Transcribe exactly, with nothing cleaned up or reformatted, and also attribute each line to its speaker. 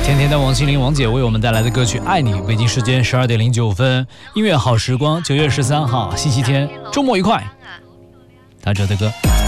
Speaker 1: 甜甜的王心凌王姐为我们带来的歌曲《爱你》，北京时间十二点零九分，音乐好时光，九月十三号星期天，周末愉快。他这的歌。